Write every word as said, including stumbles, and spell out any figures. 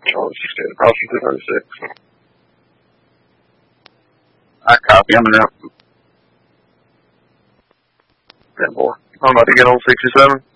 Oh, it's just across from two thirty-six. I copy. I'm in there. Yeah, boy. I'm about to get on sixty-seven.